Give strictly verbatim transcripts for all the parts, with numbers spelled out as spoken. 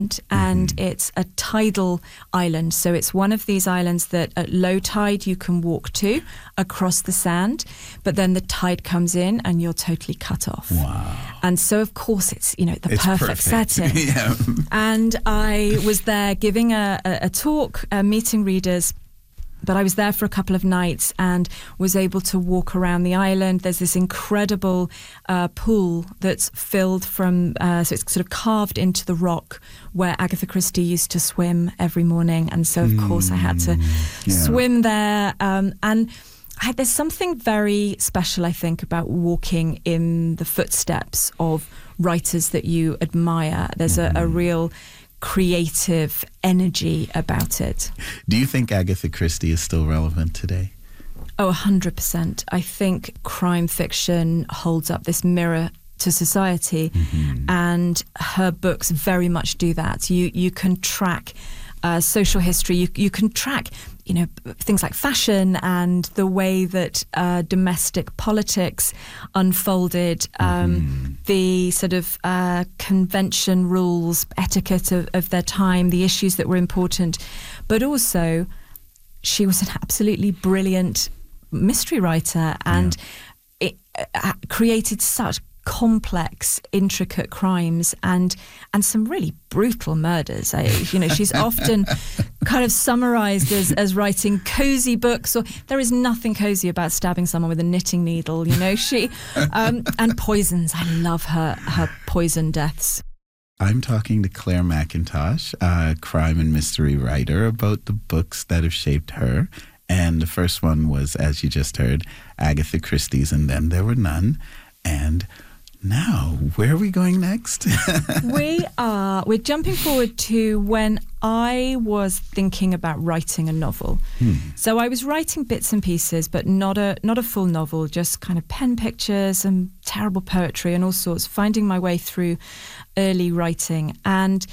and Mm-hmm. it's a tidal island. So it's one of these islands that at low tide you can walk to across the sand, but then the tide comes in and you're totally cut off. Wow. And so, of course, it's, you know, the It's perfect, perfect. setting. Yeah. And I was there giving a, a, a talk, uh, meeting readers. But I was there for a couple of nights and was able to walk around the island. There's this incredible uh, pool that's filled from, uh, so it's sort of carved into the rock where Agatha Christie used to swim every morning. And so, of course, I had to yeah. swim there. Um, and I, there's something very special, I think, about walking in the footsteps of writers that you admire. There's a, a real creative energy about it. Do you think Agatha Christie is still relevant today? Oh, one hundred percent. I think crime fiction holds up this mirror to society, mm-hmm. and her books very much do that. You you can track uh, social history. You you can track, you know, things like fashion and the way that uh, domestic politics unfolded, um, mm-hmm. the sort of uh, convention rules, etiquette of, of their time, the issues that were important. But also, she was an absolutely brilliant mystery writer, and yeah. it uh, created such complex, intricate crimes and and some really brutal murders. I, you know, she's often kind of summarized as, as writing cozy books, or there is nothing cozy about stabbing someone with a knitting needle. You know, she um, and poisons. I love her her poison deaths. I'm talking to Claire McIntosh, a crime and mystery writer, about the books that have shaped her. And the first one was, as you just heard, Agatha Christie's And Then There Were None. And now, where are we going next? we are, we're jumping forward to when I was thinking about writing a novel. Hmm. So I was writing bits and pieces, but not a not a full novel, just kind of pen pictures and terrible poetry and all sorts, finding my way through early writing. And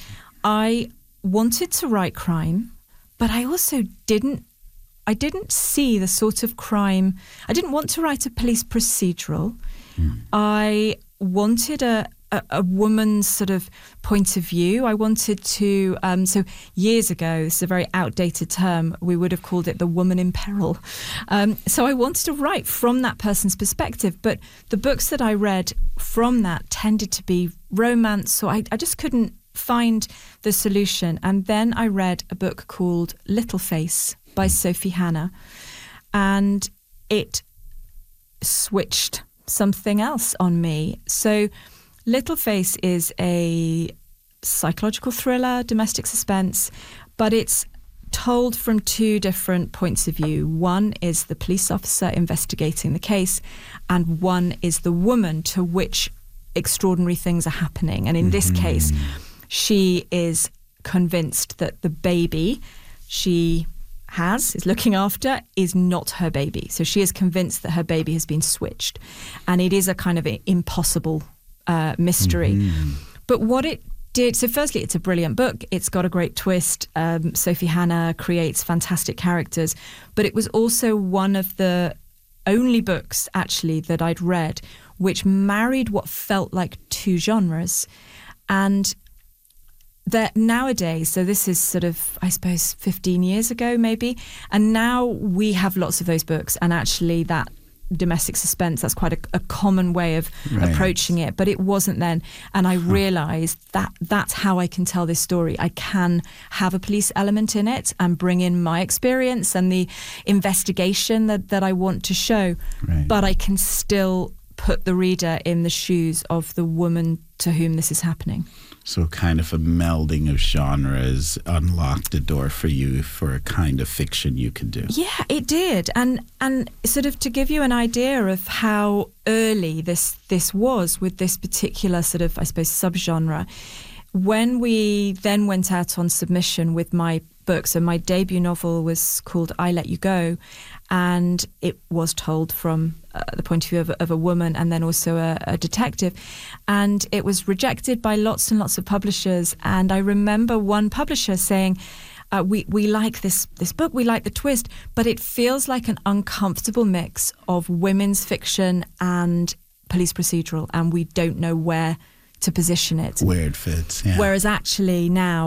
I wanted to write crime, but I also didn't I didn't see the sort of crime. I didn't want to write a police procedural. Mm. I wanted a, a, a woman's sort of point of view. I wanted to, um, so years ago, this is a very outdated term, we would have called it the woman in peril. Um, so I wanted to write from that person's perspective, but the books that I read from that tended to be romance, so I, I just couldn't find the solution. And then I read a book called Little Face by Sophie Hannah, and it switched something else on me. So Little Face is a psychological thriller, domestic suspense, but it's told from two different points of view. One is the police officer investigating the case, and one is the woman to which extraordinary things are happening. And in mm-hmm. this case, she is convinced that the baby she has, is looking after, is not her baby. So she is convinced that her baby has been switched. And it is a kind of a impossible uh, mystery. Mm-hmm. But what it did, so firstly, it's a brilliant book. It's got a great twist. Um, Sophie Hannah creates fantastic characters. But it was also one of the only books, actually, that I'd read which married what felt like two genres. And that nowadays, so this is sort of, I suppose, fifteen years ago maybe, and now we have lots of those books, and actually that domestic suspense, that's quite a, a common way of right. approaching it, but it wasn't then. And I realised that that's how I can tell this story. I can have a police element in it and bring in my experience and the investigation that, that I want to show, right. but I can still put the reader in the shoes of the woman to whom this is happening. So kind of a melding of genres unlocked a door for you for a kind of fiction you could do. Yeah, it did. And and sort of to give you an idea of how early this this was with this particular sort of, I suppose, subgenre, when we then went out on submission with my book, so my debut novel was called I Let You Go, and it was told from uh, the point of view of, of a woman and then also a, a detective, and it was rejected by lots and lots of publishers. And I remember one publisher saying, uh, we, we like this, this book, we like the twist, but it feels like an uncomfortable mix of women's fiction and police procedural, and we don't know where to position it. Where it fits. Yeah. Whereas actually now